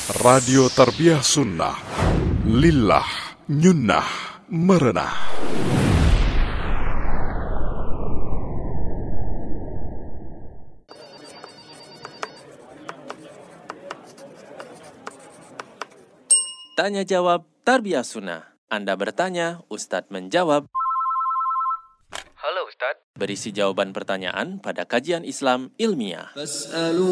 Radio Tarbiyah Sunnah, Lillah, Nyunnah, Merenah. Tanya jawab Tarbiyah Sunnah. Anda bertanya, Ustadz menjawab. Halo Ustadz. Berisi jawaban pertanyaan pada kajian Islam ilmiah.